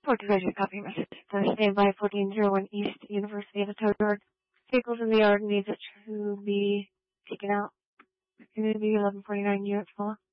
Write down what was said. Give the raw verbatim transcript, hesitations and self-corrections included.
Port Division, copy message. So stand by fourteen oh one East University of the Tow Yard. Vehicles in the yard needs it to be taken out. Community eleven forty-nine units full.